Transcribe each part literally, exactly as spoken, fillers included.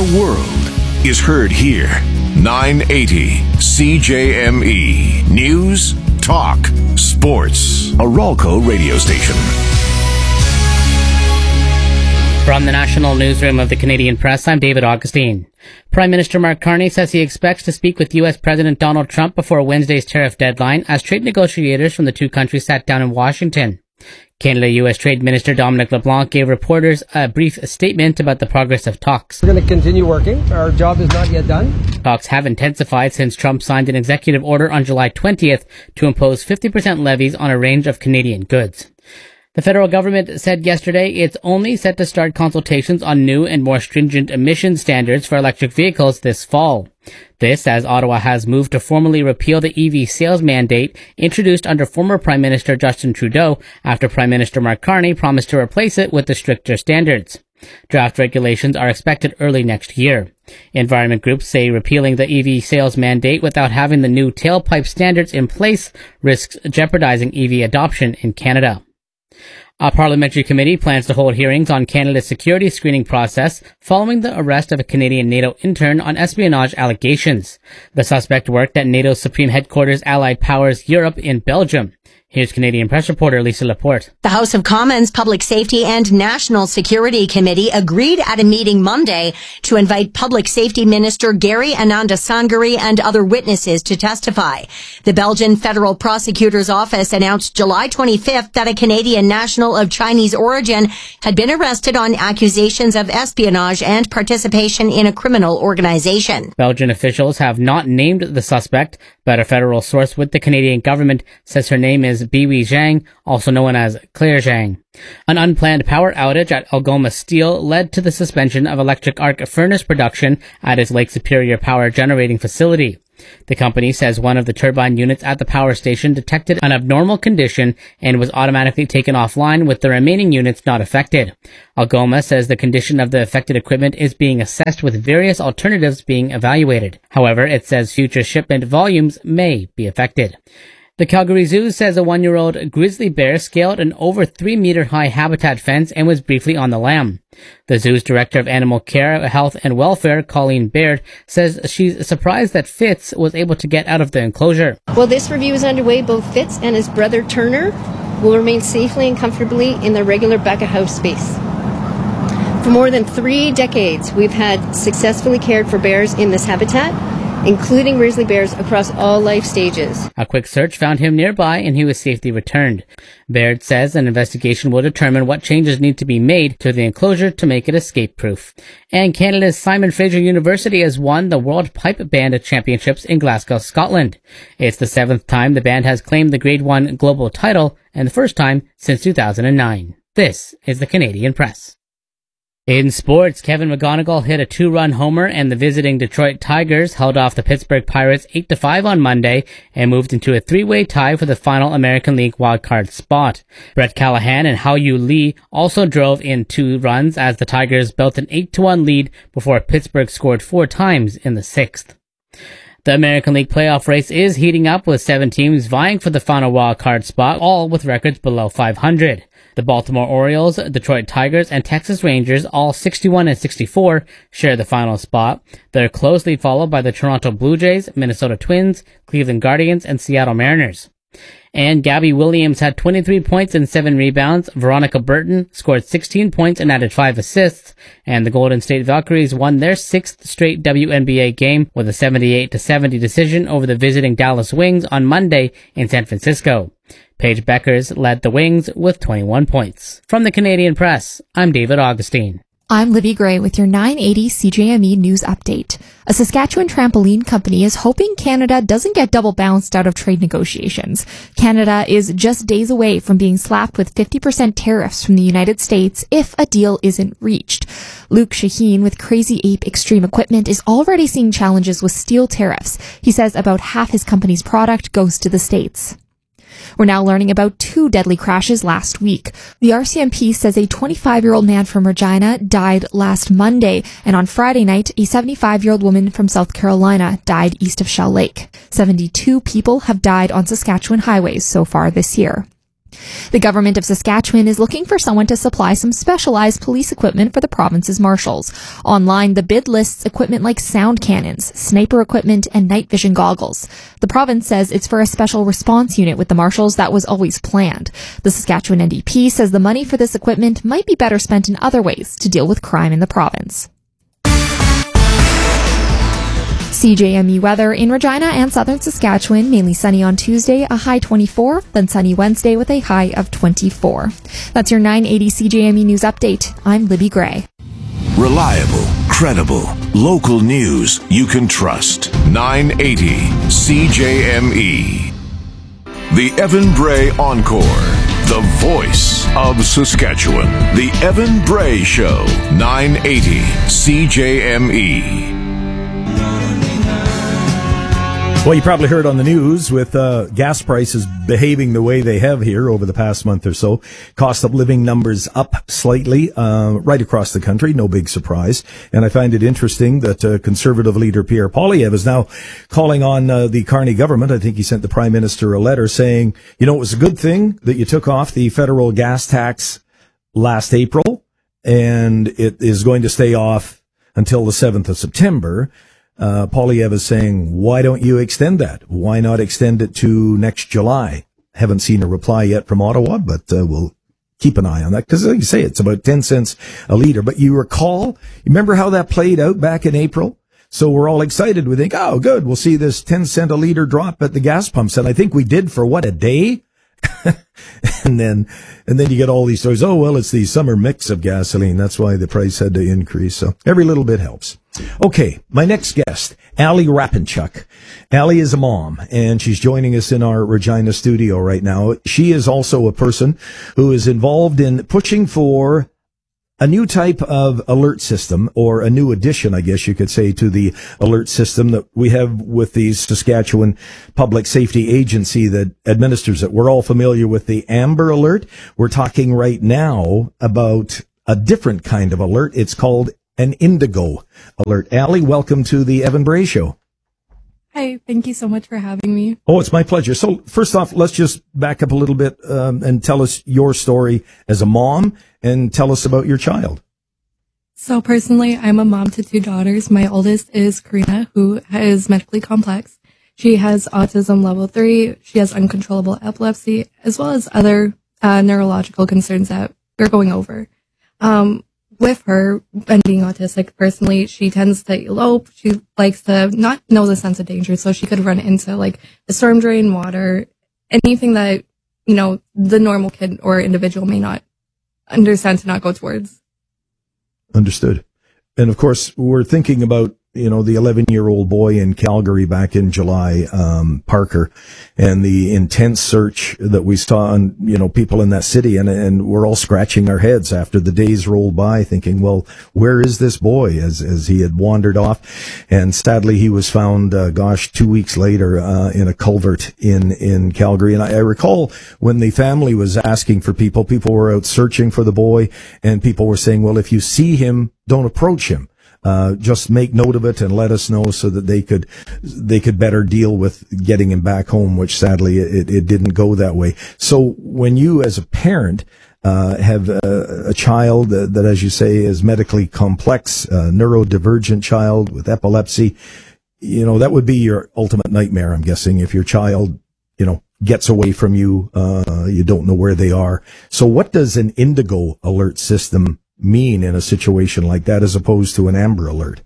world is heard here. nine eighty C J M E. News, talk, sports. A Ralco radio station. From the National Newsroom of the Canadian Press, I'm David Augustine. Prime Minister Mark Carney says he expects to speak with U S President Donald Trump before Wednesday's tariff deadline as trade negotiators from the two countries sat down in Washington. Canada-U S Trade Minister Dominic LeBlanc gave reporters a brief statement about the progress of talks. We're going to continue working. Our job is not yet done. Talks have intensified since Trump signed an executive order on July twentieth to impose fifty percent levies on a range of Canadian goods. The federal government said yesterday it's only set to start consultations on new and more stringent emission standards for electric vehicles this fall. This as Ottawa has moved to formally repeal the E V sales mandate introduced under former Prime Minister Justin Trudeau after Prime Minister Mark Carney promised to replace it with the stricter standards. Draft regulations are expected early next year. Environment groups say repealing the E V sales mandate without having the new tailpipe standards in place risks jeopardizing E V adoption in Canada. A parliamentary committee plans to hold hearings on Canada's security screening process following the arrest of a Canadian NATO intern on espionage allegations. The suspect worked at NATO's Supreme Headquarters Allied Powers Europe in Belgium. Here's Canadian Press reporter Lisa Laporte. The House of Commons Public Safety and National Security Committee agreed at a meeting Monday to invite Public Safety Minister Gary Anandasangari and other witnesses to testify. The Belgian Federal Prosecutor's Office announced July twenty-fifth that a Canadian national of Chinese origin had been arrested on accusations of espionage and participation in a criminal organization. Belgian officials have not named the suspect, but a federal source with the Canadian government says her name is Biwi Zhang, also known as Claire Zhang. An unplanned power outage at Algoma Steel led to the suspension of electric arc furnace production at its Lake Superior power generating facility. The company says one of the turbine units at the power station detected an abnormal condition and was automatically taken offline, with the remaining units not affected. Algoma says the condition of the affected equipment is being assessed, with various alternatives being evaluated. However, it says future shipment volumes may be affected. The Calgary Zoo says a one-year-old grizzly bear scaled an over three-meter-high habitat fence and was briefly on the lam. The zoo's director of animal care, health and welfare, Colleen Baird, says she's surprised that Fitz was able to get out of the enclosure. While this review is underway, both Fitz and his brother Turner will remain safely and comfortably in their regular Becca House space. For more than three decades, we've had successfully cared for bears in this habitat, including grizzly bears across all life stages. A quick search found him nearby and he was safely returned. Baird says an investigation will determine what changes need to be made to the enclosure to make it escape-proof. And Canada's Simon Fraser University has won the World Pipe Band Championships in Glasgow, Scotland. It's the seventh time the band has claimed the Grade one global title and the first time since two thousand nine. This is the Canadian Press. In sports, Kevin McGonigal hit a two-run homer and the visiting Detroit Tigers held off the Pittsburgh Pirates eight to five on Monday and moved into a three-way tie for the final American League wildcard spot. Brett Callahan and Hao-Yu Lee also drove in two runs as the Tigers built an eight to one lead before Pittsburgh scored four times in the sixth. The American League playoff race is heating up with seven teams vying for the final wildcard spot, all with records below five hundred. The Baltimore Orioles, Detroit Tigers, and Texas Rangers, all sixty-one and sixty-four, share the final spot. They're closely followed by the Toronto Blue Jays, Minnesota Twins, Cleveland Guardians, and Seattle Mariners. And Gabby Williams had twenty-three points and seven rebounds. Veronica Burton scored sixteen points and added five assists. And the Golden State Valkyries won their sixth straight W N B A game with a seventy-eight to seventy decision over the visiting Dallas Wings on Monday in San Francisco. Paige Beckers led the Wings with twenty-one points. From the Canadian Press, I'm David Augustine. I'm Libby Gray with your nine eighty C J M E news update. A Saskatchewan trampoline company is hoping Canada doesn't get double bounced out of trade negotiations. Canada is just days away from being slapped with fifty percent tariffs from the United States if a deal isn't reached. Luke Shaheen with Crazy Ape Extreme Equipment is already seeing challenges with steel tariffs. He says about half his company's product goes to the States. We're now learning about two deadly crashes last week. The R C M P says a twenty-five-year-old man from Regina died last Monday, and on Friday night, a seventy-five-year-old woman from South Carolina died east of Shell Lake. seventy-two people have died on Saskatchewan highways so far this year. The government of Saskatchewan is looking for someone to supply some specialized police equipment for the province's marshals. Online, the bid lists equipment like sound cannons, sniper equipment, and night vision goggles. The province says it's for a special response unit with the marshals that was always planned. The Saskatchewan N D P says the money for this equipment might be better spent in other ways to deal with crime in the province. C J M E weather in Regina and southern Saskatchewan, mainly sunny on Tuesday, a high twenty-four, then sunny Wednesday with a high of twenty-four. That's your nine eighty C J M E News Update. I'm Libby Gray. Reliable, credible, local news you can trust. nine eighty C J M E. The Evan Bray Encore. The voice of Saskatchewan. The Evan Bray Show. nine eighty C J M E. Well, you probably heard on the news with uh, gas prices behaving the way they have here over the past month or so. Cost of living numbers up slightly uh, right across the country. No big surprise. And I find it interesting that uh, Conservative leader Pierre Poilievre is now calling on uh, the Carney government. I think he sent the Prime Minister a letter saying, you know, it was a good thing that you took off the federal gas tax last April, and it is going to stay off until the seventh of September. Uh, Poilievre is saying, why don't you extend that? Why not extend it to next July? Haven't seen a reply yet from Ottawa, but uh, we'll keep an eye on that because, like you say, it's about ten cents a litre. But you recall, you remember how that played out back in April? So we're all excited. We think, oh, good, we'll see this ten cent a litre drop at the gas pumps. And I think we did for, what, a day? and then and then you get all these stories. Oh, well, it's the summer mix of gasoline. That's why the price had to increase. So every little bit helps. Okay, my next guest, Ali Rapinchuk. Ali is a mom, and she's joining us in our Regina studio right now. She is also a person who is involved in pushing for a new type of alert system, or a new addition, I guess you could say, to the alert system that we have with the Saskatchewan Public Safety Agency that administers it. We're all familiar with the Amber Alert. We're talking right now about a different kind of alert. It's called an Indigo Alert. Ali, welcome to the Evan Bray Show. Hi, thank you so much for having me. Oh, it's my pleasure. So first off, let's just back up a little bit um, and tell us your story as a mom, and tell us about your child. So personally, I'm a mom to two daughters. My oldest is Karina, who is medically complex. She has autism level three. She has uncontrollable epilepsy, as well as other uh, neurological concerns that we're going over. Um, With her and being autistic, personally, she tends to elope. She likes to not know the sense of danger, so she could run into like a storm drain, water, anything that, you know, the normal kid or individual may not understand to not go towards. Understood. And of course, we're thinking about, you know, the eleven-year-old boy in Calgary back in July, um, Parker, and the intense search that we saw on, you know, people in that city. And, and we're all scratching our heads after the days rolled by thinking, well, where is this boy, as, as he had wandered off? And sadly, he was found, uh, gosh, two weeks later, uh, in a culvert in, in Calgary. And I, I recall when the family was asking for people, people were out searching for the boy, and people were saying, well, if you see him, don't approach him. Uh, just make note of it and let us know so that they could, they could better deal with getting him back home, which sadly it, it didn't go that way. So when you as a parent, uh, have a, a child that, that, as you say, is medically complex, uh, neurodivergent child with epilepsy, you know, that would be your ultimate nightmare, I'm guessing, if your child, you know, gets away from you, uh, you don't know where they are. So what does an Indigo alert system mean in a situation like that as opposed to an Amber Alert?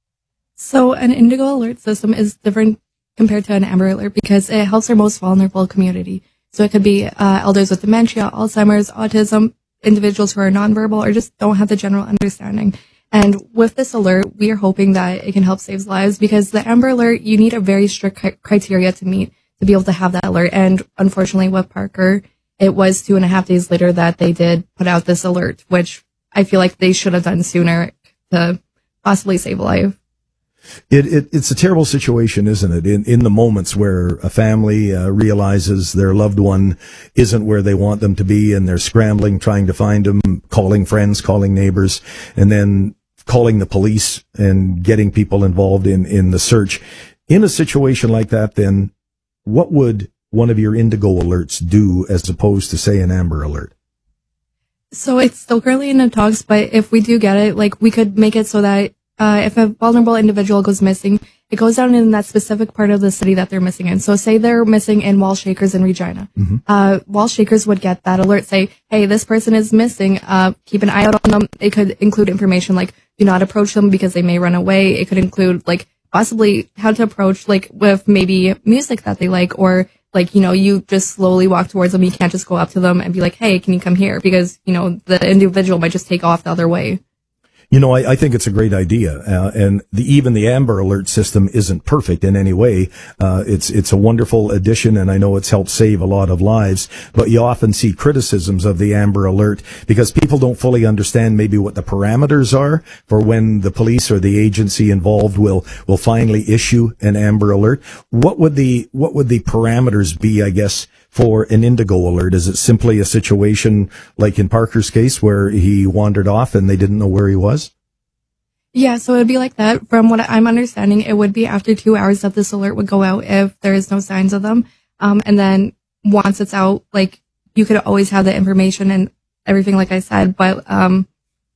So an Indigo alert system is different compared to an Amber Alert because it helps our most vulnerable community. So it could be uh, elders with dementia, Alzheimer's, autism, individuals who are nonverbal or just don't have the general understanding. And with this alert, we are hoping that it can help save lives because the Amber Alert, you need a very strict cri- criteria to meet to be able to have that alert. And unfortunately with Parker, it was two and a half days later that they did put out this alert, which I feel like they should have done sooner to possibly save a life. It, it, it's a terrible situation, isn't it? In, in the moments where a family uh, realizes their loved one isn't where they want them to be, and they're scrambling, trying to find them, calling friends, calling neighbors, and then calling the police and getting people involved in, in the search. In a situation like that, then what would one of your Indigo alerts do as opposed to, say, an Amber Alert? So it's still currently in the talks, but if we do get it, like we could make it so that uh, if a vulnerable individual goes missing, it goes down in that specific part of the city that they're missing in. So say they're missing in Wall Shakers in Regina. Mm-hmm. Uh, Wall Shakers would get that alert, say, hey, this person is missing. Uh, keep an eye out on them. It could include information like do not approach them because they may run away. It could include like possibly how to approach like with maybe music that they like, or like, you know, you just slowly walk towards them. You can't just go up to them and be like, hey, can you come here? Because, you know, the individual might just take off the other way. You know, I, I think it's a great idea, uh, and the, even the Amber Alert system isn't perfect in any way. Uh, it's it's a wonderful addition, and I know it's helped save a lot of lives. But you often see criticisms of the Amber Alert because people don't fully understand maybe what the parameters are for when the police or the agency involved will will finally issue an Amber Alert. What would the what would the parameters be, I guess, for an Indigo Alert? Is it simply a situation like in Parker's case where he wandered off and they didn't know where he was? Yeah, so it would be like that. From what I'm understanding, it would be after two hours that this alert would go out if there is no signs of them. Um, and then once it's out, like, you could always have the information and everything, like I said, but, um,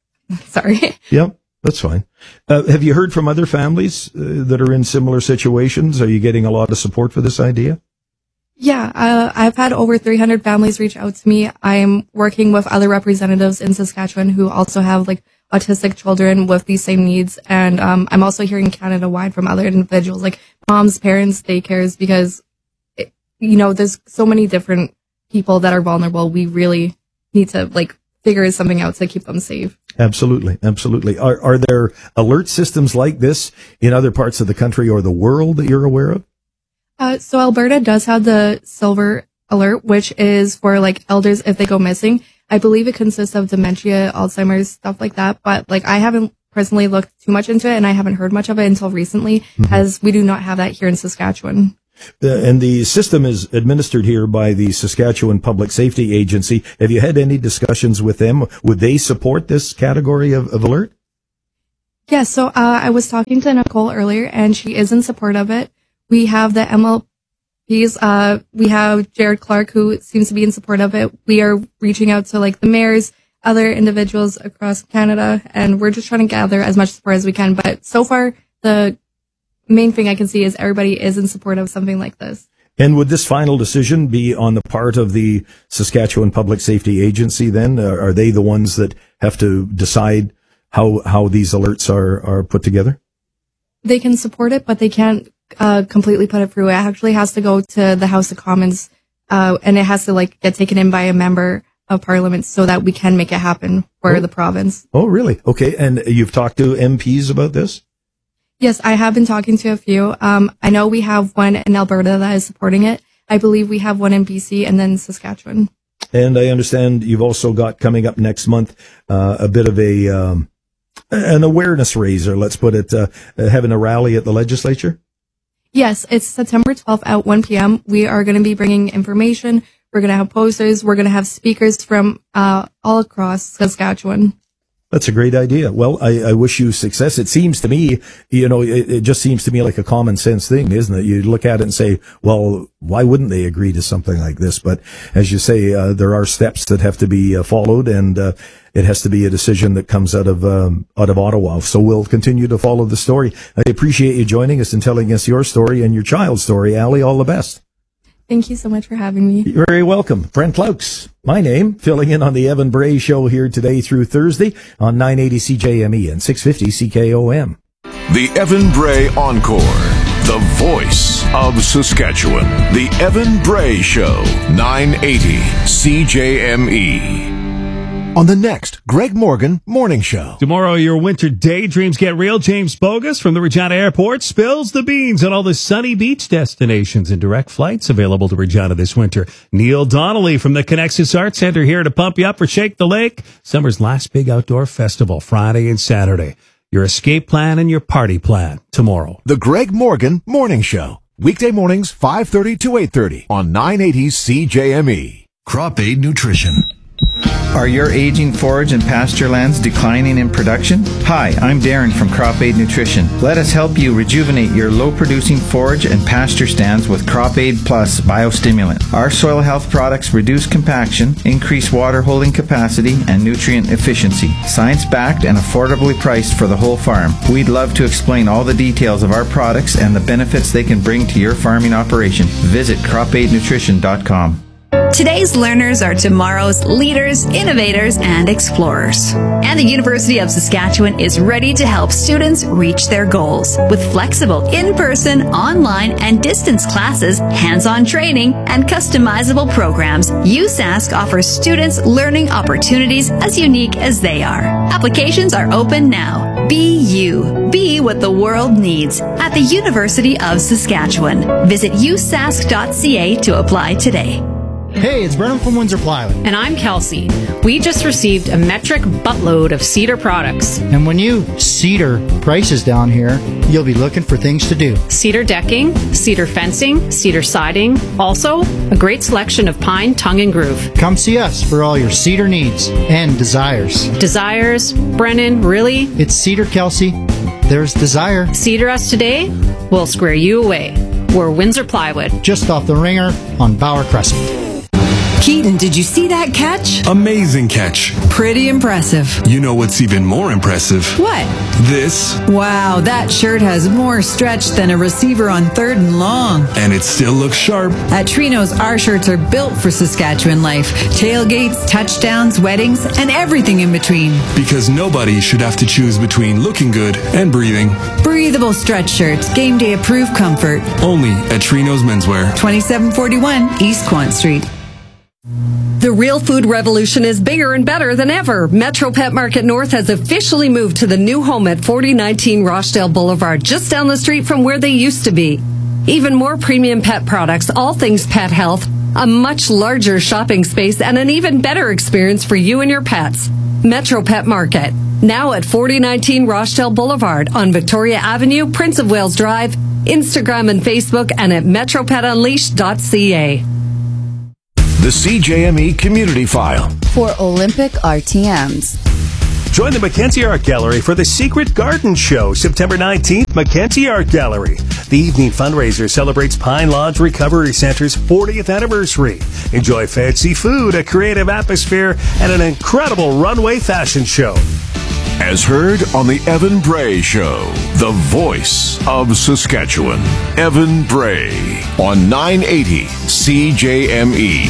sorry. Yep, that's fine. Uh, have you heard from other families uh, that are in similar situations? Are you getting a lot of support for this idea? Yeah, uh, I've had over three hundred families reach out to me. I'm working with other representatives in Saskatchewan who also have, like, autistic children with these same needs. And um, I'm also hearing Canada-wide from other individuals, like moms, parents, daycares, because, it, you know, there's so many different people that are vulnerable. We really need to, like, figure something out to keep them safe. Absolutely, absolutely. Are, are there alert systems like this in other parts of the country or the world that you're aware of? Uh, so Alberta does have the Silver Alert, which is for, like, elders if they go missing. I believe it consists of dementia, Alzheimer's, stuff like that. But, like, I haven't personally looked too much into it, and I haven't heard much of it until recently, mm-hmm. as we do not have that here in Saskatchewan. Uh, and the system is administered here by the Saskatchewan Public Safety Agency. Have you had any discussions with them? Would they support this category of, of alert? Yeah, so uh, I was talking to Nicole earlier, and she is in support of it. We have the M L Ps, uh, we have Jared Clark, who seems to be in support of it. We are reaching out to, like, the mayors, other individuals across Canada, and we're just trying to gather as much support as we can. But so far, the main thing I can see is everybody is in support of something like this. And would this final decision be on the part of the Saskatchewan Public Safety Agency then? Are they the ones that have to decide how how these alerts are, are put together? They can support it, but they can't uh completely put it through. It actually has to go to the House of Commons, uh, and it has to, like, get taken in by a member of Parliament so that we can make it happen for oh. the province. Oh, really? Okay. And you've talked to M Ps about this? Yes, I have been talking to a few. Um, I know we have one in Alberta that is supporting it. I believe we have one in B C and then Saskatchewan. And I understand you've also got coming up next month uh, a bit of a um, an awareness raiser, let's put it, uh, having a rally at the legislature? Yes, it's September twelfth at one p.m. We are going to be bringing information. We're going to have posters. We're going to have speakers from uh, all across Saskatchewan. That's a great idea. Well, I, I wish you success. It seems to me, you know, it, it just seems to me like a common sense thing, isn't it? You look at it and say, well, why wouldn't they agree to something like this? But as you say, uh, there are steps that have to be uh, followed, and uh, it has to be a decision that comes out of um, out of Ottawa. So we'll continue to follow the story. I appreciate you joining us and telling us your story and your child's story. Allie, all the best. Thank you so much for having me. You're very welcome. Brent Laux, my name, filling in on the Evan Bray Show here today through Thursday on nine eighty C J M E and six fifty C K O M. The Evan Bray Encore, the voice of Saskatchewan. The Evan Bray Show, nine eighty C J M E. On the next Greg Morgan Morning Show. Tomorrow, your winter daydreams get real. James Bogus from the Regina Airport spills the beans on all the sunny beach destinations and direct flights available to Regina this winter. Neil Donnelly from the Connexus Arts Center here to pump you up for Shake the Lake, summer's last big outdoor festival, Friday and Saturday. Your escape plan and your party plan tomorrow. The Greg Morgan Morning Show. Weekday mornings, five thirty to eight thirty on nine eighty C J M E. Crop Aid Nutrition. Are your aging forage and pasture lands declining in production? Hi, I'm Darren from Crop Aid Nutrition. Let us help you rejuvenate your low-producing forage and pasture stands with Crop Aid Plus Biostimulant. Our soil health products reduce compaction, increase water holding capacity, and nutrient efficiency. Science-backed and affordably priced for the whole farm. We'd love to explain all the details of our products and the benefits they can bring to your farming operation. Visit crop aid nutrition dot com. Today's learners are tomorrow's leaders, innovators, and explorers. And the University of Saskatchewan is ready to help students reach their goals. With flexible in-person, online, and distance classes, hands-on training, and customizable programs, U S A S C offers students learning opportunities as unique as they are. Applications are open now. Be you. Be what the world needs at the University of Saskatchewan. Visit u sask dot c a to apply today. Hey, it's Brennan from Windsor Plywood. And I'm Kelsey. We just received a metric buttload of cedar products. And when you cedar prices down here, you'll be looking for things to do. Cedar decking, cedar fencing, cedar siding. Also, a great selection of pine, tongue, and groove. Come see us for all your cedar needs and desires. Desires? Brennan, really? It's Cedar, Kelsey. There's desire. Cedar us today, we'll square you away. We're Windsor Plywood. Just off the ringer on Bauer Crescent. Keaton, did you see that catch? Amazing catch. Pretty impressive. You know what's even more impressive? What? This. Wow, that shirt has more stretch than a receiver on third and long. And it still looks sharp. At Trinos, our shirts are built for Saskatchewan life. Tailgates, touchdowns, weddings, and everything in between. Because nobody should have to choose between looking good and breathing. Breathable stretch shirts, game day approved comfort. Only at Trinos Menswear. twenty-seven forty-one East Quant Street. The real food revolution is bigger and better than ever. Metro Pet Market North has officially moved to the new home at forty nineteen Rochdale Boulevard, just down the street from where they used to be. Even more premium pet products, all things pet health, a much larger shopping space, and an even better experience for you and your pets. Metro Pet Market, now at forty nineteen Rochdale Boulevard on Victoria Avenue, Prince of Wales Drive, Instagram and Facebook, and at metro pet unleashed dot c a. The C J M E Community File. For Olympic R T Ms. Join the Mackenzie Art Gallery for the Secret Garden Show, September nineteenth, Mackenzie Art Gallery. The evening fundraiser celebrates Pine Lodge Recovery Center's fortieth anniversary. Enjoy fancy food, a creative atmosphere, and an incredible runway fashion show. As heard on the Evan Bray Show, the voice of Saskatchewan. Evan Bray on nine eighty C J M E.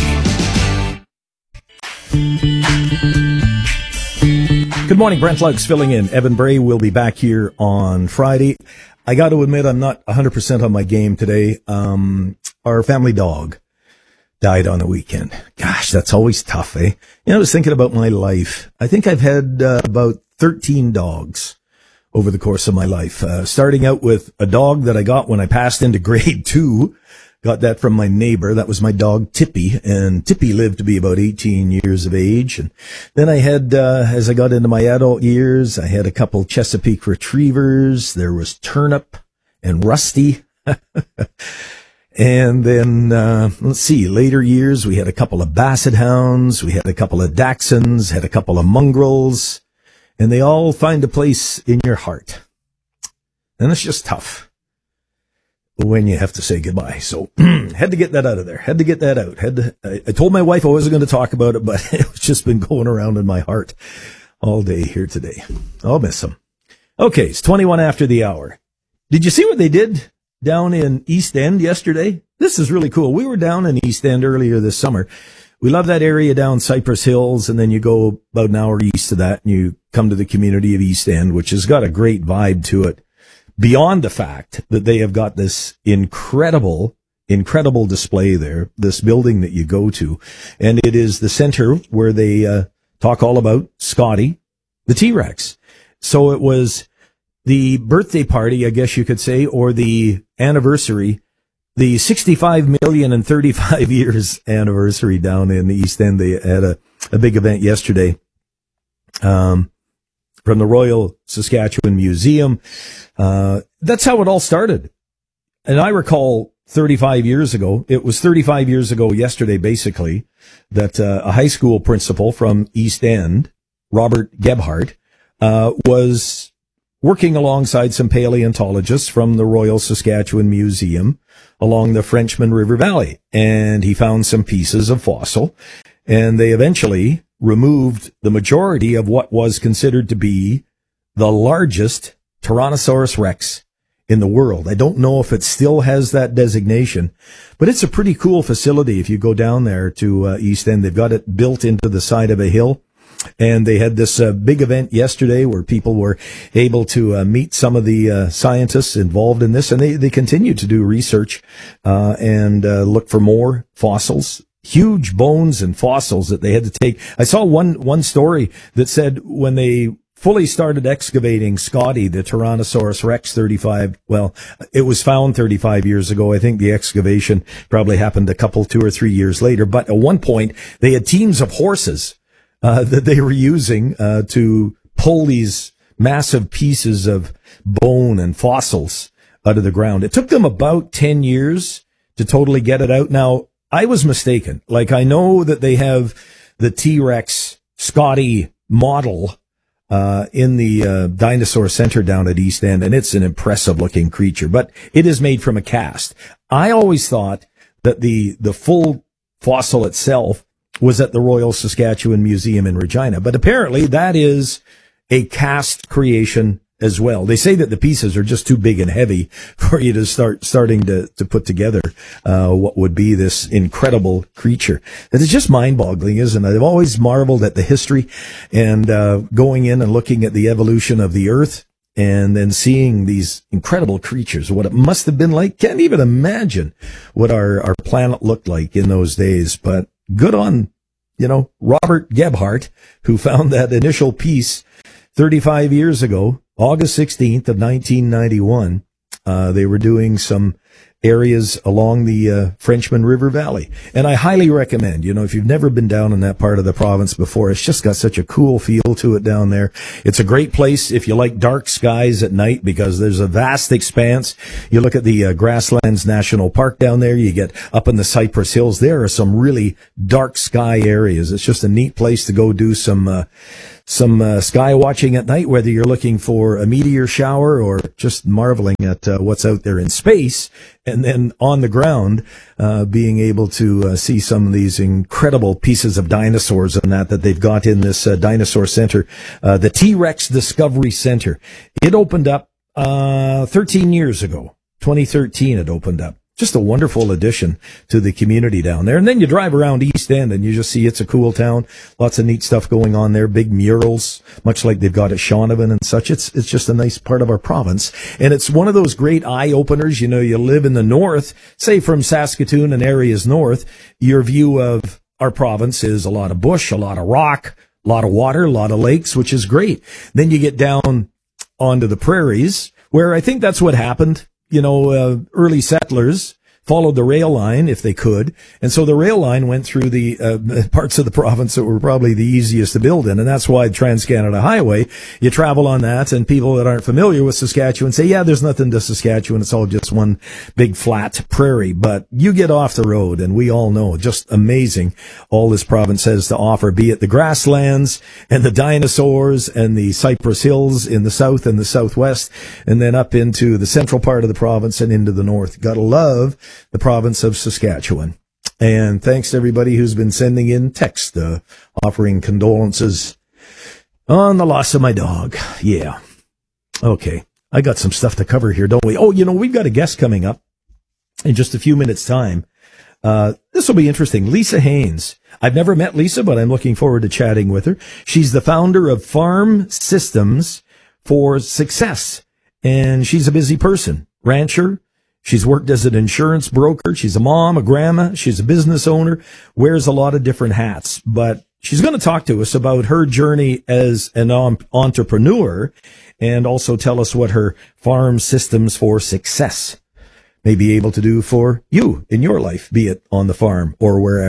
Good morning, Brent Lux filling in. Evan Bray will be back here on Friday. I got to admit, I'm not one hundred percent on my game today. Um, our family dog died on the weekend. Gosh, that's always tough, eh? You know, I was thinking about my life. I think I've had uh, about thirteen dogs over the course of my life. Uh, starting out with a dog that I got when I passed into grade two. Got that from my neighbor. That was my dog, Tippy. And Tippy lived to be about eighteen years of age. And then I had, uh, as I got into my adult years, I had a couple Chesapeake Retrievers. There was Turnip and Rusty. And then, uh, let's see, later years, we had a couple of Basset Hounds. We had a couple of Dachshunds, had a couple of Mongrels. And they all find a place in your heart. And it's just tough when you have to say goodbye. So had to get that out of there. Had to get that out. Had to, I, I told my wife I wasn't going to talk about it, but it's just been going around in my heart all day here today. I'll miss them. Okay, it's twenty-one after the hour. Did you see what they did down in East End yesterday? This is really cool. We were down in East End earlier this summer. We love that area down Cypress Hills, and then you go about an hour east of that, and you come to the community of East End, which has got a great vibe to it. Beyond the fact that they have got this incredible, incredible display there, this building that you go to, and it is the center where they uh, talk all about Scotty, the T-Rex. So it was the birthday party, I guess you could say, or the anniversary, the sixty-five million and thirty-five years anniversary down in the East End. They had a, a big event yesterday. Um, from the Royal Saskatchewan Museum. Uh, that's how it all started. And I recall thirty-five years ago. It was thirty-five years ago yesterday, basically, that uh, a high school principal from East End, Robert Gebhardt, uh, was working alongside some paleontologists from the Royal Saskatchewan Museum along the Frenchman River Valley. And he found some pieces of fossil, and they eventually removed the majority of what was considered to be the largest Tyrannosaurus Rex in the world. I don't know if it still has that designation, but it's a pretty cool facility. If you go down there to uh, East End, they've got it built into the side of a hill. And they had this uh, big event yesterday where people were able to uh, meet some of the uh, scientists involved in this. And they, they continue to do research uh, and uh, look for more fossils, huge bones and fossils that they had to take. I saw one one story that said when they fully started excavating Scotty, the Tyrannosaurus Rex thirty-five, well, it was found thirty-five years ago. I think the excavation probably happened a couple, two or three years later. But at one point, they had teams of horses Uh, that they were using uh, to pull these massive pieces of bone and fossils out of the ground. It took them about ten years to totally get it out. Now, I was mistaken. Like, I know that they have the T-Rex Scotty model uh in the uh, Dinosaur Center down at East End, and it's an impressive-looking creature, but it is made from a cast. I always thought that the the full fossil itself was at the Royal Saskatchewan Museum in Regina. But apparently that is a cast creation as well. They say that the pieces are just too big and heavy for you to start starting to, to put together uh, what would be this incredible creature. It is just mind-boggling, isn't it? I've always marveled at the history and uh, going in and looking at the evolution of the Earth and then seeing these incredible creatures, what it must have been like. Can't even imagine what our, our planet looked like in those days. But good on, you know, Robert Gebhardt, who found that initial piece thirty-five years ago, August sixteenth of nineteen ninety-one. Uh, they were doing some areas along the uh, Frenchman River Valley. And I highly recommend, you know, if you've never been down in that part of the province before, it's just got such a cool feel to it down there. It's a great place if you like dark skies at night, because there's a vast expanse. You look at the uh, Grasslands National Park down there, you get up in the Cypress Hills, there are some really dark sky areas. It's just a neat place to go do some uh, some uh, sky watching at night, whether you're looking for a meteor shower or just marveling at uh, what's out there in space. And then on the ground, uh, being able to uh, see some of these incredible pieces of dinosaurs and that that they've got in this uh, dinosaur center, uh, the T-Rex Discovery Center. It opened up uh, thirteen years ago. twenty thirteen it opened up. Just a wonderful addition to the community down there. And then you drive around East End and you just see it's a cool town. Lots of neat stuff going on there. Big murals, much like they've got at Shaunavon and such. It's it's just a nice part of our province. And it's one of those great eye-openers. You know, you live in the north, say from Saskatoon and areas north, your view of our province is a lot of bush, a lot of rock, a lot of water, a lot of lakes, which is great. Then you get down onto the prairies, where I think that's what happened. You know, uh, early settlers followed the rail line if they could. And so the rail line went through the uh, parts of the province that were probably the easiest to build in. And that's why Trans-Canada Highway, you travel on that, and people that aren't familiar with Saskatchewan say, yeah, there's nothing to Saskatchewan. It's all just one big flat prairie. But you get off the road, and we all know just amazing all this province has to offer, be it the grasslands and the dinosaurs and the Cypress Hills in the south and the southwest, and then up into the central part of the province and into the north. Gotta love the province of Saskatchewan. And thanks to everybody who's been sending in text, uh, offering condolences on the loss of my dog. Yeah. Okay. I got some stuff to cover here, don't we? Oh, you know, we've got a guest coming up in just a few minutes' time. Uh, this will be interesting. Lisa Haynes. I've never met Lisa, but I'm looking forward to chatting with her. She's the founder of Farm Systems for Success, and she's a busy person. Rancher. She's worked as an insurance broker. She's a mom, a grandma. She's a business owner, wears a lot of different hats. But she's going to talk to us about her journey as an entrepreneur and also tell us what her Farm Systems for Success may be able to do for you in your life, be it on the farm or wherever.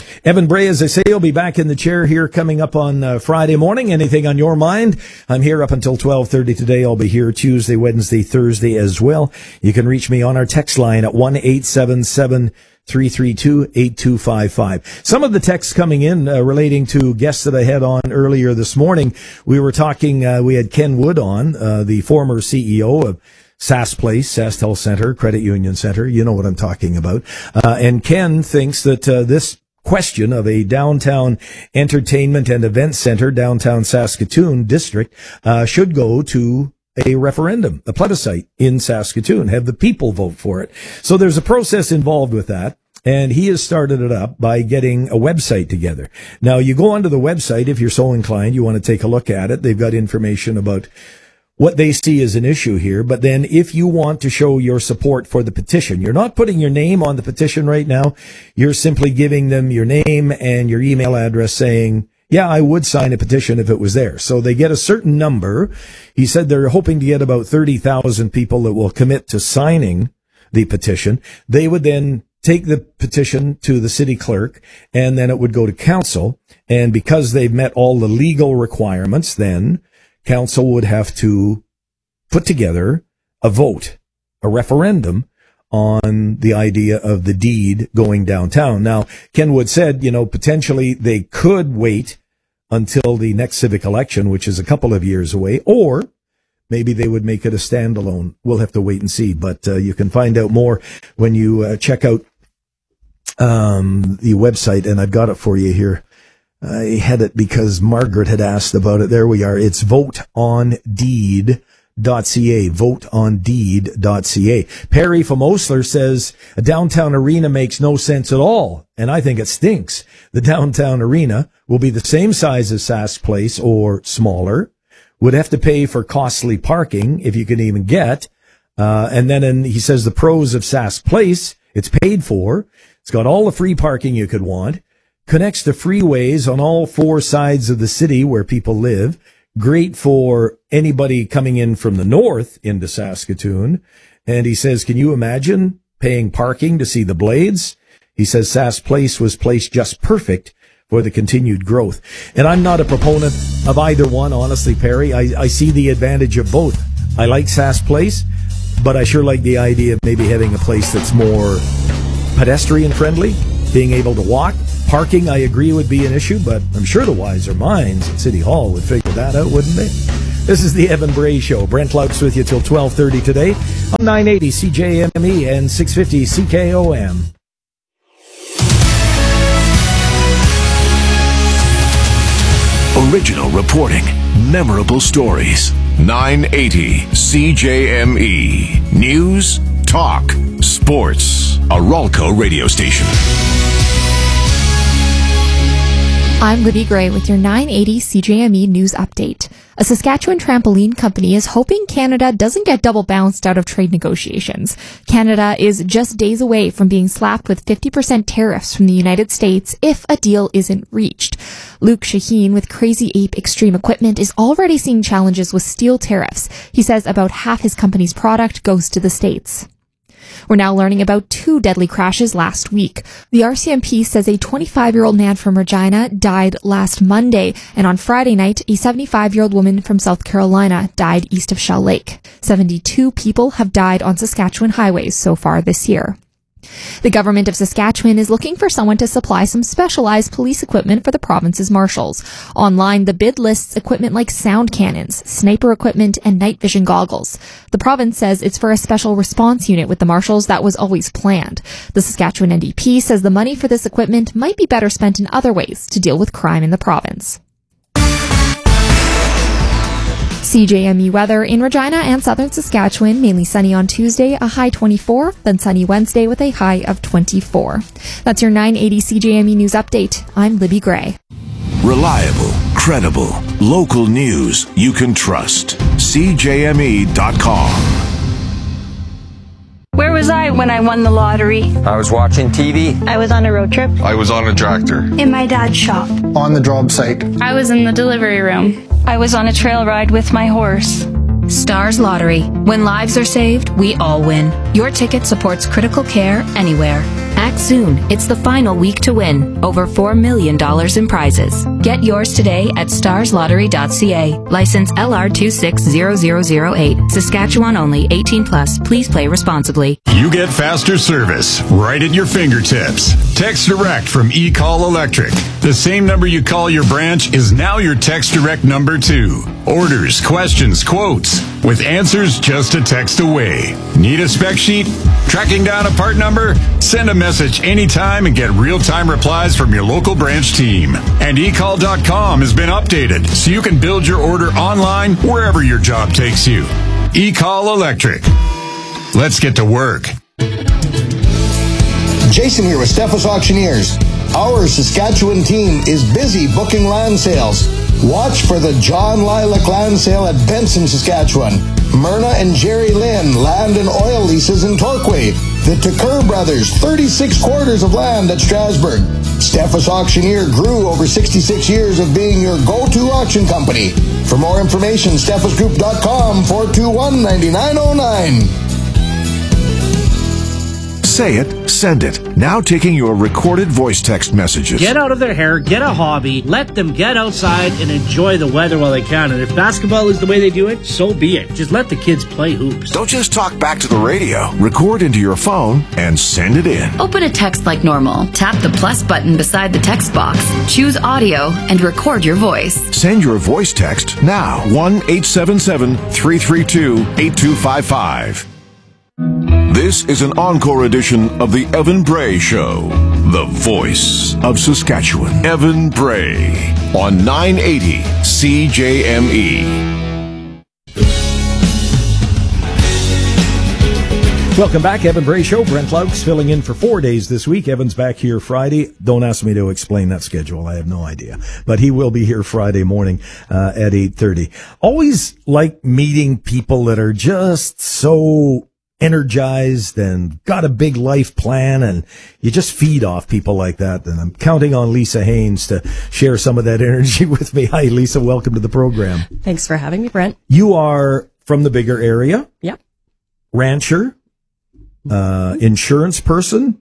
Evan Bray, as I say, will be back in the chair here coming up on uh, Friday morning. Anything on your mind? I'm here up until twelve thirty today. I'll be here Tuesday, Wednesday, Thursday as well. You can reach me on our text line at one eight seven seven, three three two, eight two five five. Some of the texts coming in uh, relating to guests that I had on earlier this morning. We were talking, uh, we had Ken Wood on, uh, the former C E O of Sask Place, SaskTel Center, Credit Union Center. You know what I'm talking about. Uh, and Ken thinks that uh, this question of a downtown entertainment and event center, downtown Saskatoon district, uh, should go to a referendum, a plebiscite in Saskatoon, have the people vote for it. So there's a process involved with that. And he has started it up by getting a website together. Now, you go onto the website if you're so inclined, you want to take a look at it. They've got information about what they see as an issue here. But then if you want to show your support for the petition, you're not putting your name on the petition right now. You're simply giving them your name and your email address saying, yeah, I would sign a petition if it was there. So they get a certain number. He said they're hoping to get about thirty thousand people that will commit to signing the petition. They would then take the petition to the city clerk, and then it would go to council. And because they've met all the legal requirements, then council would have to put together a vote, a referendum on the idea of the deed going downtown. Now, Ken Wood said, you know, potentially they could wait until the next civic election, which is a couple of years away, or maybe they would make it a standalone. We'll have to wait and see, but uh, you can find out more when you uh, check out um, the website, and I've got it for you here. I had it because Margaret had asked about it. There we are. It's vote on deed dot c a, vote on deed dot c a. Perry from Osler says a downtown arena makes no sense at all, and I think it stinks. The downtown arena will be the same size as Sask Place or smaller, would have to pay for costly parking if you can even get. Uh, and then in, he says the pros of Sask Place, it's paid for. It's got all the free parking you could want. Connects to freeways on all four sides of the city where people live. Great for anybody coming in from the north into Saskatoon. And he says, can you imagine paying parking to see the Blades? He says Sask Place was placed just perfect for the continued growth. And I'm not a proponent of either one, honestly, Perry. I, I see the advantage of both. I like Sask Place, but I sure like the idea of maybe having a place that's more pedestrian friendly, being able to walk. Parking, I agree, would be an issue, but I'm sure the wiser minds at City Hall would figure that out, wouldn't they? This is the Evan Bray Show. Brent Laux with you till twelve thirty today on nine eighty C J M E and six fifty C K O M. Original reporting, memorable stories. nine eighty C J M E. News, talk, sports. A Ralco radio station. I'm Libby Gray with your nine eighty C J M E news update. A Saskatchewan trampoline company is hoping Canada doesn't get double bounced out of trade negotiations. Canada is just days away from being slapped with fifty percent tariffs from the United States if a deal isn't reached. Luke Shaheen with Crazy Ape Extreme Equipment is already seeing challenges with steel tariffs. He says about half his company's product goes to the States. We're now learning about two deadly crashes last week. The R C M P says a twenty-five-year-old man from Regina died last Monday, and on Friday night, a seventy-five-year-old woman from South Carolina died east of Shell Lake. seventy-two people have died on Saskatchewan highways so far this year. The government of Saskatchewan is looking for someone to supply some specialized police equipment for the province's marshals. Online, the bid lists equipment like sound cannons, sniper equipment, and night vision goggles. The province says it's for a special response unit with the marshals that was always planned. The Saskatchewan N D P says the money for this equipment might be better spent in other ways to deal with crime in the province. C J M E weather in Regina and southern Saskatchewan, mainly sunny on Tuesday, a high twenty-four, then sunny Wednesday with a high of twenty-four. That's your nine eighty C J M E news update. I'm Libby Gray. Reliable, credible, local news you can trust. C J M E dot com. Where was I when I won the lottery? I was watching T V. I was on a road trip. I was on a tractor. In my dad's shop. On the job site. I was in the delivery room. I was on a trail ride with my horse. Stars Lottery. When lives are saved, we all win. Your ticket supports critical care anywhere. Act soon. It's the final week to win. Over four million dollars in prizes. Get yours today at stars lottery dot c a. License L R two six zero zero zero eight. Saskatchewan only. eighteen plus. Please play responsibly. You get faster service right at your fingertips. Text Direct from eCall Electric. The same number you call your branch is now your Text Direct number too. Orders, questions, quotes, with answers just a text away. Need a spec sheet? Tracking down a part number? Send a message anytime and get real-time replies from your local branch team. And e call dot com has been updated so you can build your order online wherever your job takes you. eCall Electric. Let's get to work. Jason here with Steffes Auctioneers. Our Saskatchewan team is busy booking land sales. Watch for the John Lilac Land Sale at Benson, Saskatchewan. Myrna and Jerry Lynn Land and Oil Leases in Torquay. The Tucker Brothers, thirty-six quarters of land at Strasbourg. Steffes Auctioneer grew over sixty-six years of being your go-to auction company. For more information, steffes group dot com, four two one, nine nine zero nine. Say it, send it. Now taking your recorded voice text messages. Get out of their hair, get a hobby, let them get outside and enjoy the weather while they can. And if basketball is the way they do it, so be it. Just let the kids play hoops. Don't just talk back to the radio. Record into your phone and send it in. Open a text like normal. Tap the plus button beside the text box. Choose audio and record your voice. Send your voice text now. one eight seven seven, three three two, eight two five five. This is an encore edition of the Evan Bray Show, the voice of Saskatchewan. Evan Bray on nine eighty C J M E. Welcome back, Evan Bray Show. Brent Laux filling in for four days this week. Evan's back here Friday. Don't ask me to explain that schedule. I have no idea. But he will be here Friday morning uh, at eight thirty. Always like meeting people that are just so energized and got a big life plan, and you just feed off people like that. And I'm counting on Lisa Haynes to share some of that energy with me. Hi, Lisa. Welcome to the program. Thanks for having me, Brent. You are from the bigger area. Yeah. Rancher, uh, insurance person,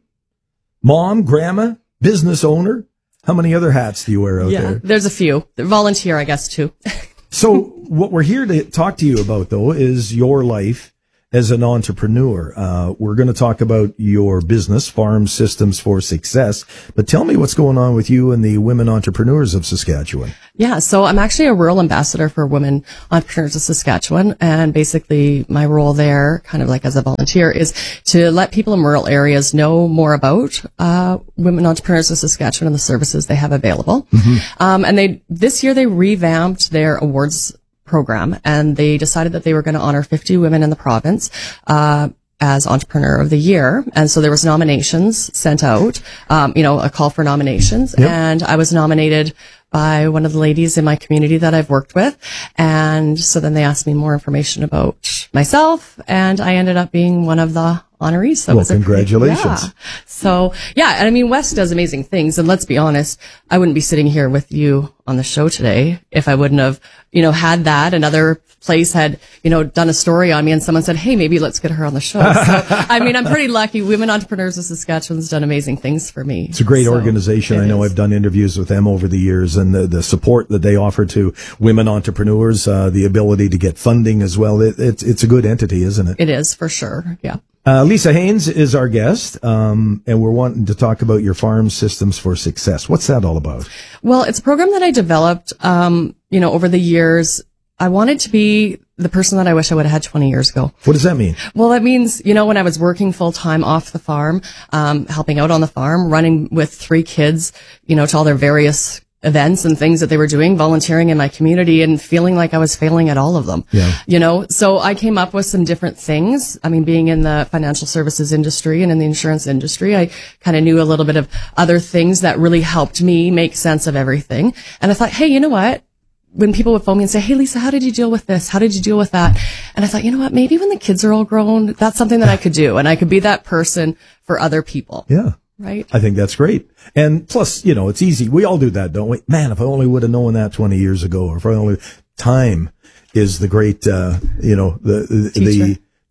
mom, grandma, business owner. How many other hats do you wear out yeah, there? There's a few. Volunteer, I guess, too. So what we're here to talk to you about, though, is your life as an entrepreneur. Uh, we're going to talk about your business, Farm Systems for Success. But tell me what's going on with you and the women entrepreneurs of Saskatchewan. Yeah, so I'm actually a rural ambassador for Women Entrepreneurs of Saskatchewan. And basically my role there, kind of like as a volunteer, is to let people in rural areas know more about uh, Women Entrepreneurs of Saskatchewan and the services they have available. Mm-hmm. Um, and they this year they revamped their awards program, and they decided that they were going to honor fifty women in the province uh as Entrepreneur of the Year. And so there was nominations sent out, um, you know, a call for nominations. Yep. And I was nominated by one of the ladies in my community that I've worked with. And so then they asked me more information about myself, and I ended up being one of the honorees. So well, it was congratulations. A, yeah. So, yeah, and I mean, West does amazing things. And let's be honest, I wouldn't be sitting here with you on the show today if I wouldn't have, you know, had that. Another place had, you know, done a story on me, and someone said, hey, maybe let's get her on the show. So, I mean, I'm pretty lucky. Women Entrepreneurs of Saskatchewan's done amazing things for me. It's a great so, organization. I know is. I've done interviews with them over the years, and the, the support that they offer to women entrepreneurs, uh, the ability to get funding as well. It, it's, it's a good entity, isn't it? It is, for sure. Yeah. Uh, Lisa Haynes is our guest, um, and we're wanting to talk about your Farm Systems for Success. What's that all about? Well, it's a program that I developed, um, you know, over the years. I wanted to be the person that I wish I would have had twenty years ago. What does that mean? Well, that means, you know, when I was working full time off the farm, um, helping out on the farm, running with three kids, you know, to all their various events and things that they were doing, volunteering in my community, and feeling like I was failing at all of them. Yeah. You know, so I came up with some different things. I mean, being in the financial services industry and in the insurance industry, I kind of knew a little bit of other things that really helped me make sense of everything. And I thought, hey, you know what? When people would phone me and say, hey, Lisa, how did you deal with this? How did you deal with that? And I thought, you know what? Maybe when the kids are all grown, that's something that I could do. And I could be that person for other people. Yeah. Right. I think that's great. And plus, you know, it's easy. We all do that, don't we? Man, if I only would have known that twenty years ago, or if I only, time is the great, uh, you know, the, the, the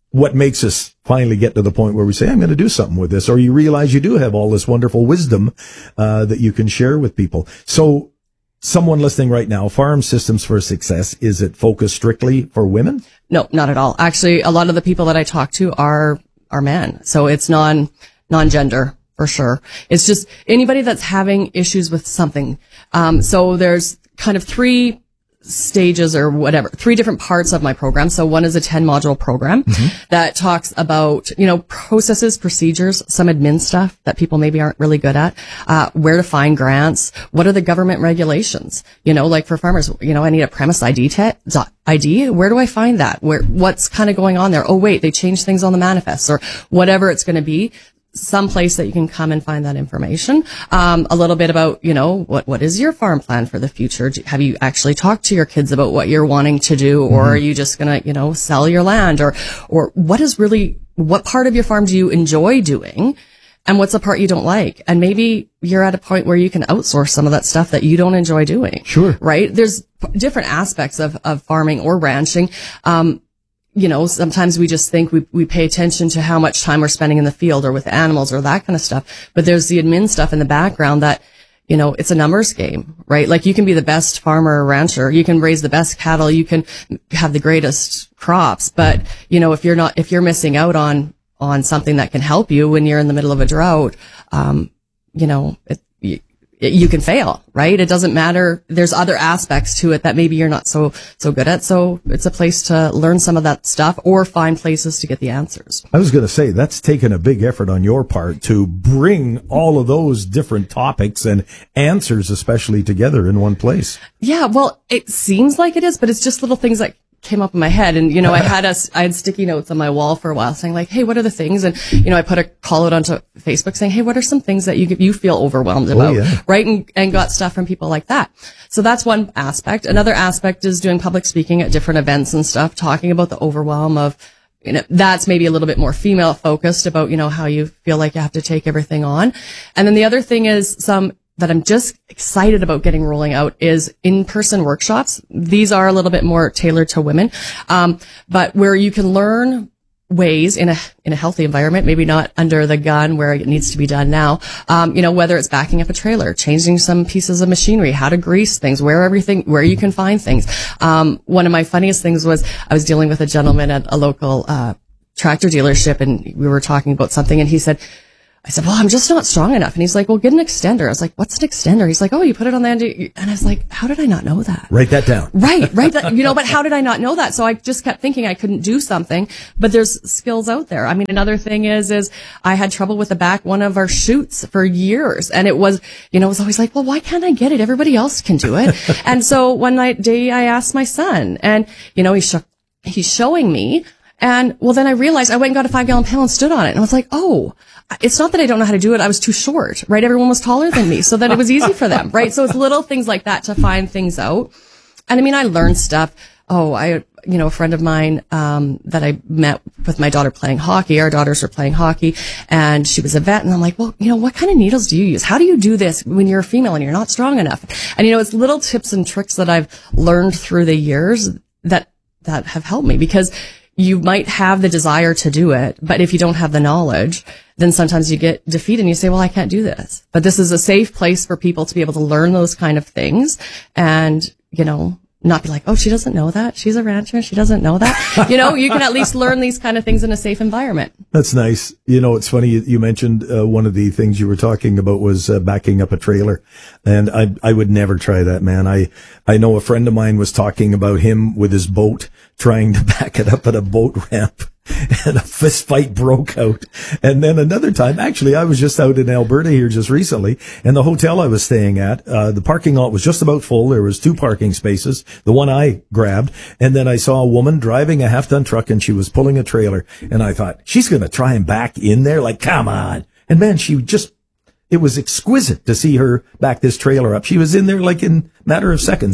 what makes us finally get to the point where we say, I'm going to do something with this, or you realize you do have all this wonderful wisdom uh, that you can share with people. So someone listening right now, Farm Systems for Success, is it focused strictly for women? No, not at all. Actually, a lot of the people that I talk to are are men. So it's non non-gender for sure. It's just anybody that's having issues with something. Um, so there's kind of three stages or whatever, three different parts of my program. So one is a ten module program mm-hmm. that talks about, you know, processes, procedures, some admin stuff that people maybe aren't really good at, uh, where to find grants, what are the government regulations, you know, like for farmers, you know, I need a premise I D, te- I D. Where do I find that? Where, what's kind of going on there? Oh, wait, they changed things on the manifests or whatever it's going to be. Some place that you can come and find that information. Um, a little bit about, you know, what, what is your farm plan for the future? Do, have you actually talked to your kids about what you're wanting to do? Or mm-hmm. are you just going to, you know, sell your land? Or, or what is really, what part of your farm do you enjoy doing? And what's the part you don't like? And maybe you're at a point where you can outsource some of that stuff that you don't enjoy doing. Sure. Right? There's different aspects of, of farming or ranching. Um, You know, sometimes we just think we, we pay attention to how much time we're spending in the field or with animals or that kind of stuff. But there's the admin stuff in the background that, you know, it's a numbers game, right? Like you can be the best farmer or rancher. You can raise the best cattle. You can have the greatest crops. But, you know, if you're not, if you're missing out on, on something that can help you when you're in the middle of a drought, um, you know, it, you, you can fail, right? It doesn't matter. There's other aspects to it that maybe you're not so, so good at. So it's a place to learn some of that stuff or find places to get the answers. I was going to say that's taken a big effort on your part to bring all of those different topics and answers, especially together in one place. Yeah. Well, it seems like it is, but it's just little things that came up in my head. And, you know, I had a, I had sticky notes on my wall for a while saying like, hey, what are the things? And, you know, I put a call out onto Facebook saying, hey, what are some things that you you feel overwhelmed about? Oh, yeah. Right. And, and got stuff from people like that. So that's one aspect. Another aspect is doing public speaking at different events and stuff, talking about the overwhelm of, you know, that's maybe a little bit more female focused about, you know, how you feel like you have to take everything on. And then the other thing is some that I'm just excited about getting rolling out is in-person workshops. These are a little bit more tailored to women, um, but where you can learn ways in a in a healthy environment, maybe not under the gun where it needs to be done now. Um, you know, whether it's backing up a trailer, changing some pieces of machinery, how to grease things, where everything, where you can find things. Um, one of my funniest things was I was dealing with a gentleman at a local uh tractor dealership, and we were talking about something, and he said, I said, well, I'm just not strong enough. And he's like, well, get an extender. I was like, what's an extender? He's like, oh, you put it on the end. And I was like, how did I not know that? Write that down. Right, right. That, you know, but how did I not know that? So I just kept thinking I couldn't do something, but there's skills out there. I mean, another thing is, is I had trouble with the back one of our chutes for years. And it was, you know, it was always like, well, why can't I get it? Everybody else can do it. And so one night day I asked my son, and, you know, he sh- he's showing me. And well, then I realized I went and got a five gallon pail and stood on it. And I was like, oh, it's not that I don't know how to do it. I was too short, right? Everyone was taller than me. So then it was easy for them, right? So it's little things like that to find things out. And I mean, I learned stuff. Oh, I, you know, a friend of mine, um, that I met with my daughter playing hockey. Our daughters were playing hockey, and she was a vet. And I'm like, well, you know, what kind of needles do you use? How do you do this when you're a female and you're not strong enough? And, you know, it's little tips and tricks that I've learned through the years that, that have helped me, because you might have the desire to do it, but if you don't have the knowledge, then sometimes you get defeated and you say, well, I can't do this. But this is a safe place for people to be able to learn those kind of things and, you know, not be like, oh, she doesn't know that. She's a rancher. She doesn't know that. You know, you can at least learn these kind of things in a safe environment. That's nice. You know, it's funny. You, you mentioned uh, one of the things you were talking about was uh, backing up a trailer. And I, I would never try that, man. I, I know a friend of mine was talking about him with his boat trying to back it up at a boat ramp. And a fist fight broke out. And then another time, actually, I was just out in Alberta here just recently, and the hotel I was staying at, uh, the parking lot was just about full. There was two parking spaces, the one I grabbed. And then I saw a woman driving a half-ton truck, and she was pulling a trailer. And I thought, she's going to try and back in there? Like, come on. And man, she just, it was exquisite to see her back this trailer up. She was in there like in a matter of seconds. And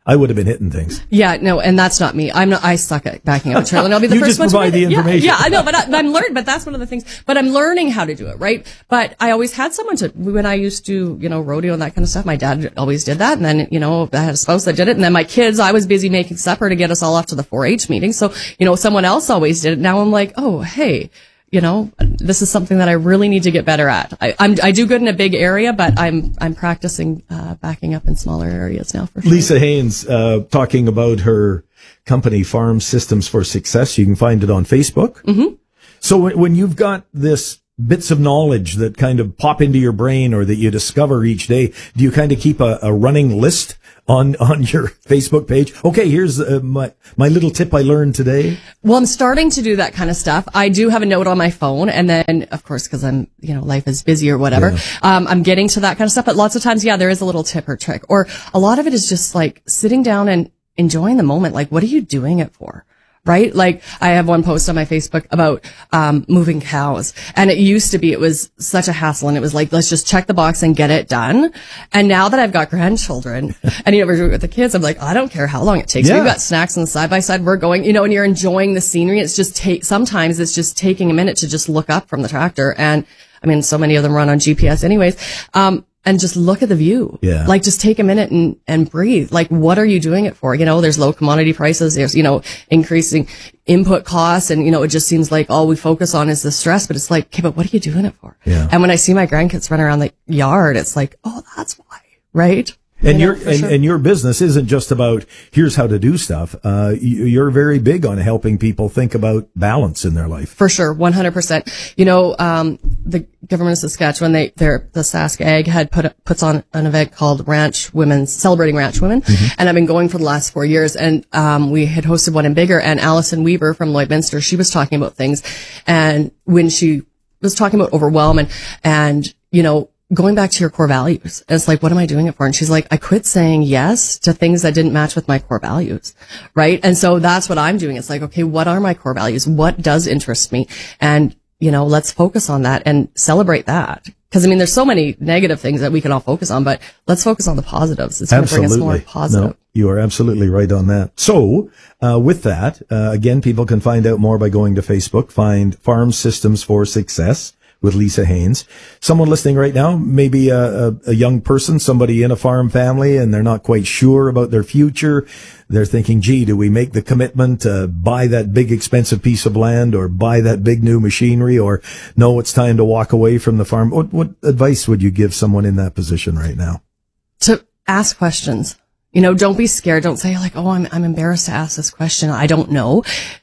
I would have been hitting things. Yeah, no, and that's not me. I'm not, I suck at backing up a trailer, and I'll be the You first just one provide to the information. Yeah, yeah, I know, but I, I'm learning, but that's one of the things, but I'm learning how to do it, right? But I always had someone to, when I used to, you know, rodeo and that kind of stuff, my dad always did that, and then, you know, I had a spouse that did it, and then my kids, I was busy making supper to get us all off to the four H meeting, so, you know, someone else always did it. Now I'm like, oh, hey, you know, this is something that I really need to get better at. I, I'm, I do good in a big area, but I'm, I'm practicing, uh, backing up in smaller areas now for sure. Lisa Haynes, uh, talking about her company, Farm Systems for Success. You can find it on Facebook. Mm-hmm. So when, when you've got this bits of knowledge that kind of pop into your brain or that you discover each day, do you kind of keep a, a running list on, on your Facebook page? Okay, here's uh, my, my little tip I learned today. Well, I'm starting to do that kind of stuff. I do have a note on my phone, and then, of course, because I'm, you know, life is busy or whatever, yeah. um, I'm getting to that kind of stuff. But lots of times, yeah, there is a little tip or trick. Or a lot of it is just like sitting down and enjoying the moment. Like, what are you doing it for? Right? Like, I have one post on my Facebook about, um, moving cows. And it used to be, it was such a hassle. And it was like, let's just check the box and get it done. And now that I've got grandchildren and, you know, we're doing it with the kids, I'm like, I don't care how long it takes. Yeah. We've got snacks on the side by side. We're going, you know, and you're enjoying the scenery. It's just take, sometimes it's just taking a minute to just look up from the tractor. And I mean, so many of them run on G P S anyways. Um, And just look at the view. Yeah. Like, just take a minute and, and breathe. Like, what are you doing it for? You know, there's low commodity prices. There's, you know, increasing input costs. And, you know, it just seems like all we focus on is the stress. But it's like, okay, but what are you doing it for? Yeah. And when I see my grandkids run around the yard, it's like, oh, that's why. Right? And you know, your and, sure. and your business isn't just about here's how to do stuff. Uh, you're very big on helping people think about balance in their life. For sure, one hundred percent. You know, um, the government of Saskatchewan, they, they're, the Sask Ag had put puts on an event called Ranch Women's Celebrating Ranch Women, mm-hmm. and I've been going for the last four years. And um, we had hosted one in Bigger, and Alison Weaver from Lloydminster, she was talking about things, and when she was talking about overwhelm and and you know. Going back to your core values. It's like, what am I doing it for? And she's like, I quit saying yes to things that didn't match with my core values. Right. And so that's what I'm doing. It's like, okay, what are my core values? What does interest me? And, you know, let's focus on that and celebrate that. Cause I mean, there's so many negative things that we can all focus on, but let's focus on the positives. It's going to bring us more positive. No, you are absolutely right on that. So, uh, with that, uh, again, people can find out more by going to Facebook, find Farm Systems for Success with Lisa Haynes. Someone listening right now, maybe a, a, a young person, somebody in a farm family, and they're not quite sure about their future. They're thinking, gee, do we make the commitment to buy that big expensive piece of land or buy that big new machinery, or no, it's time to walk away from the farm? What, what advice would you give someone in that position right now? To ask questions. You know, don't be scared. Don't say like, oh, I'm, I'm embarrassed to ask this question. I don't know.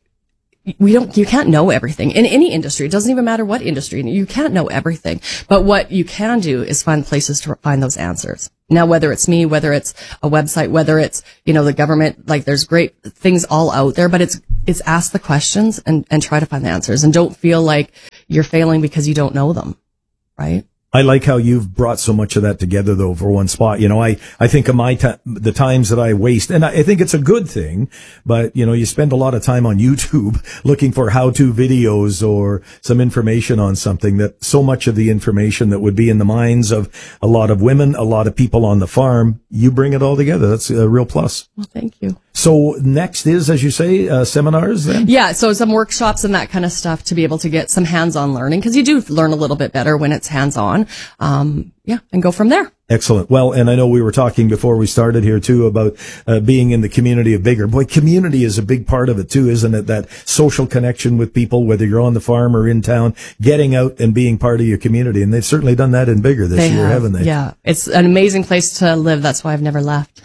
We don't, you can't know everything in any industry. It doesn't even matter what industry. You can't know everything. But what you can do is find places to find those answers. Now, whether it's me, whether it's a website, whether it's, you know, the government, like there's great things all out there, but it's, it's ask the questions and, and try to find the answers, and don't feel like you're failing because you don't know them. Right? I like how you've brought so much of that together, though, for one spot. You know, I, I think of my time, the times that I waste, and I, I think it's a good thing, but, you know, you spend a lot of time on YouTube looking for how-to videos or some information on something, that so much of the information that would be in the minds of a lot of women, a lot of people on the farm, you bring it all together. That's a real plus. Well, thank you. So next is, as you say, uh, seminars then? Yeah, so some workshops and that kind of stuff to be able to get some hands-on learning, because you do learn a little bit better when it's hands-on. Um, yeah, and go from there. Excellent. Well, and I know we were talking before we started here too about uh, being in the community of Bigger. Boy, community is a big part of it too, isn't it? That social connection with people, whether you're on the farm or in town, getting out and being part of your community. And they've certainly done that in Bigger this they year, have, haven't they? Yeah, it's an amazing place to live. That's why I've never left.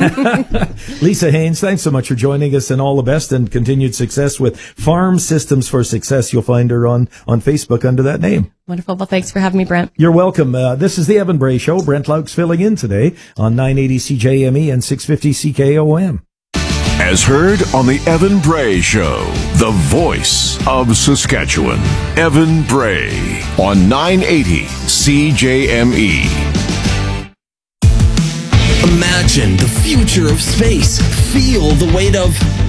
Lisa Haynes, thanks so much for joining us, and all the best and continued success with Farm Systems for Success. You'll find her on, on Facebook under that name. Wonderful. Well, thanks for having me, Brent. You're welcome. Uh, this is the Evan Bray Show. Brent Laux filling in today on nine eighty C J M E and six fifty C K O M. As heard on the Evan Bray Show, the voice of Saskatchewan. Evan Bray on nine eighty C J M E. Imagine the future of space. Feel the weight of